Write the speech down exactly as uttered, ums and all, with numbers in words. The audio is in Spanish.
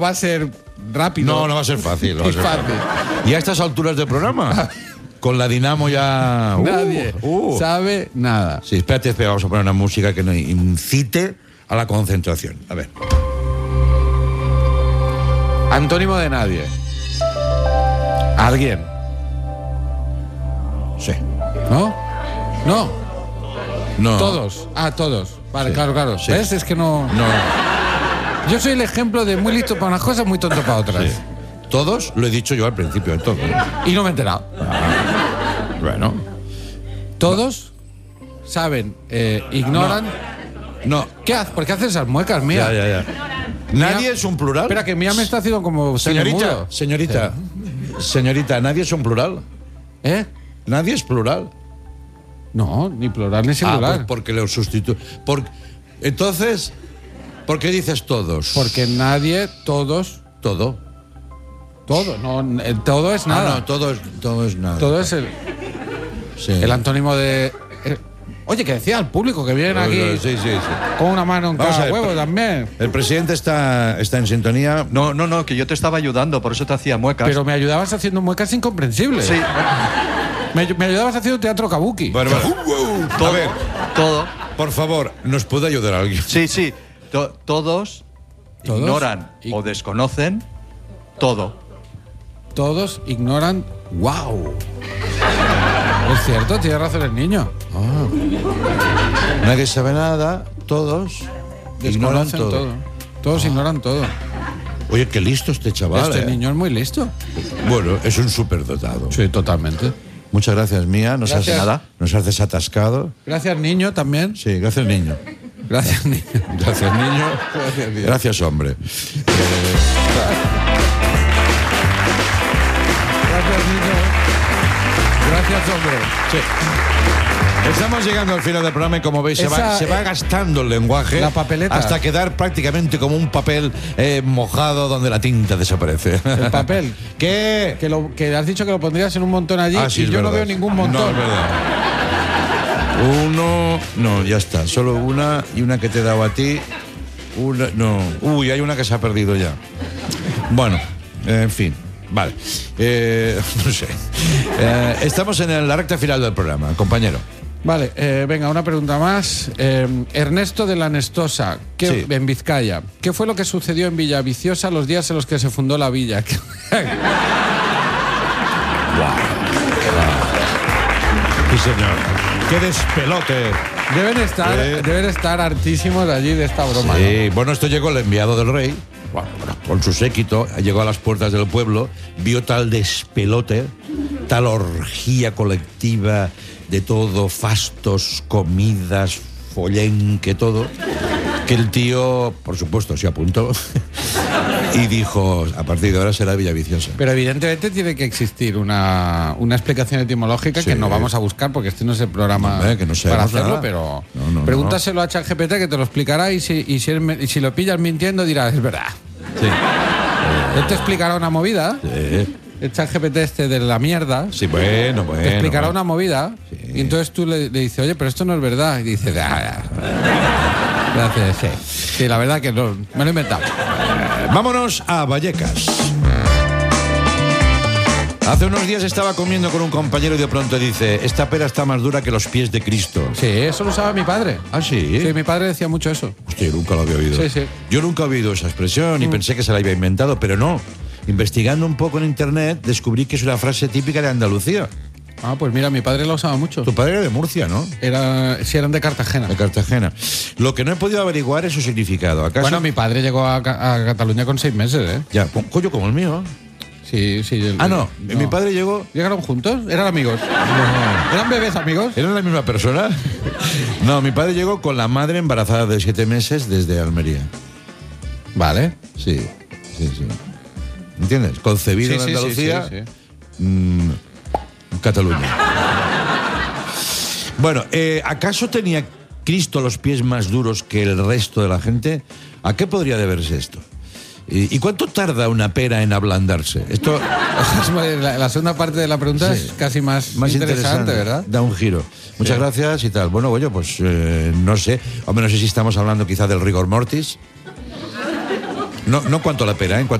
va a ser rápido. No, no va a ser fácil. No va a ser fácil. fácil. Y a estas alturas del programa, con la Dinamo ya... Uh, Nadie uh. sabe nada. Sí, espérate, espérate, vamos a poner una música que nos incite a la concentración. A ver. Antónimo de nadie. ¿Alguien? Sí. ¿No? No. No. Todos. Ah, todos. Vale, Sí. claro, claro. Sí. ¿Ves? Es que no... No. Yo soy el ejemplo de muy listo para unas cosas, muy tonto para otras. Sí. Todos, lo he dicho yo al principio de todo. Y no me he enterado. Bueno. Todos saben, eh, ignoran... No. ¿Qué haces? ¿Por qué haces esas muecas, Mía? Ya, ya, ya. ¿Nadie Mía- es un plural? Espera, que Mía me está haciendo como... Señorita, mudo. señorita, señorita, ¿nadie es un plural? ¿Eh? ¿Nadie es plural? No, ni plural ni Ah, singular. pues porque lo sustituye. Por... Entonces, ¿por qué dices todos? Porque nadie, todos, Todo. todo, no, eh, todo es nada. Ah, no, todo es, todo es nada. Todo es el, Sí. el antónimo de... eh, oye, que decía al público que vienen aquí Sí, sí, sí. con una mano en Vamos cada a ver, huevo pero- también. El presidente está, está en sintonía. No, no, no, que yo te estaba ayudando, por eso te hacía muecas. Pero me ayudabas haciendo muecas incomprensibles. Sí, Me, me ayudabas haciendo teatro kabuki. Bueno, bueno. todo, A ver, todo. por favor, ¿nos puede ayudar alguien? Sí, sí. To- todos, ¿Todos? ignoran Y- o desconocen todo. Todos ignoran... ¡Wow! Es cierto, tiene razón el niño. Nadie sabe nada, todos ignoran Desconocen todo. todo. Todos ignoran todo. Oye, qué listo este chaval. Este eh. niño es muy listo. Bueno, es un superdotado. Sí, totalmente. Muchas gracias, Mía. Nos Gracias. has, Nada. nos has desatascado. Gracias, niño, también. Sí, gracias, niño. Gracias, niño. Gracias, niño. Gracias, niño. Gracias, hombre. Gracias, niño. Gracias, hombre. Sí. Estamos llegando al final del programa y como veis se va, Esa, se va eh, gastando el lenguaje la papeleta. hasta quedar prácticamente como un papel eh, mojado donde la tinta desaparece. El papel. ¿Qué? Que, lo, que has dicho que lo pondrías en un montón allí Ah, sí, y es yo no verdad. veo ningún No, montón. es verdad. Uno, no, ya está. Solo una y una que te he dado a ti. Una, no. Uy, hay una que se ha perdido ya. Bueno, en fin. Vale. Eh, no sé. Eh, estamos en la recta final del programa, compañero. Vale, eh, venga, una pregunta más. Eh, Ernesto de la Nestosa, ¿qué- Sí. en Vizcaya. ¿Qué fue lo que sucedió en Villaviciosa los días en los que se fundó la villa? Sí, señor. ¡Qué despelote! Deben estar, Eh. deben estar hartísimos allí de esta broma. Sí, bueno, esto llegó el enviado del rey, bueno, con su séquito, llegó a las puertas del pueblo, vio tal despelote, tal orgía colectiva de todo, fastos, comidas, follenque, todo, que el tío, por supuesto, se apuntó y dijo, a partir de ahora será Villaviciosa. Pero evidentemente tiene que existir una, una explicación etimológica Sí. que no vamos a buscar porque este no es el programa Hombre, que no para sabemos hacerlo, nada. pero No, no, pregúntaselo a ChatGPT que te lo explicará y si, y si, él- y si lo pillas mintiendo dirás, es verdad. Sí. Él te explicará una movida, Sí. el ChatGPT este de la mierda, Sí, bueno, bueno. te explicará bueno. una movida y entonces tú le, le dices, oye, pero esto no es verdad. Y dice, ah, ya. Gracias, sí. Sí, la verdad que no, me lo he inventado. Vámonos a Vallecas. Hace unos días estaba comiendo con un compañero y de pronto dice, esta pera está más dura que los pies de Cristo. Sí, eso lo usaba mi padre. ¿Ah, sí? Sí, mi padre decía mucho eso. Hostia, yo nunca lo había oído. Sí, sí. Yo nunca había oído esa expresión y Mm. pensé que se la había inventado, pero no. Investigando un poco en internet, descubrí que es una frase típica de Andalucía. Ah, pues mira, mi padre la usaba mucho. Tu padre era de Murcia, ¿no? Era, sí, eran de Cartagena. De Cartagena. Lo que no he podido averiguar es su significado. ¿Acaso? Bueno, mi padre llegó a, Ca- a Cataluña con seis meses, ¿eh? Ya, co- coño, como el mío. Sí, sí. el- Ah, no. Mi padre llegó... ¿Llegaron juntos? ¿Eran amigos? ¿Eran bebés amigos? ¿Era la misma persona? No, mi padre llegó con la madre embarazada de siete meses desde Almería. Vale. Sí, sí, sí. ¿Entiendes? Concebido Sí, en sí, sí, Andalucía, sí, sí. mm, Cataluña. Bueno, eh, ¿acaso tenía Cristo los pies más duros que el resto de la gente? ¿A qué podría deberse esto? ¿Y, y cuánto tarda una pera en ablandarse? Esto La, la segunda parte de la pregunta Sí. es casi más, más interesante, interesante, ¿verdad? Da un giro. Muchas Sí. gracias y tal. Bueno, oye, pues eh, no sé. Hombre, no sé si estamos hablando quizá del rigor mortis. No, no cuánto la pena, ¿eh?